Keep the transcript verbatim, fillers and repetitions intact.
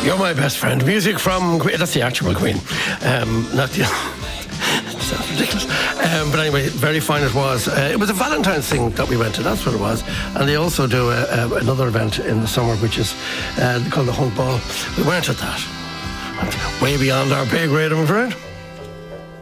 You're My Best Friend. Music from Queen. That's the actual Queen. Um, not the... Sounds ridiculous. Um, but anyway, very fine it was. Uh, it was a Valentine's thing that we went to. That's what it was. And they also do a, a, another event in the summer, which is uh, called the Hunt Ball. We weren't at that. Way beyond our pay grade, I'm afraid.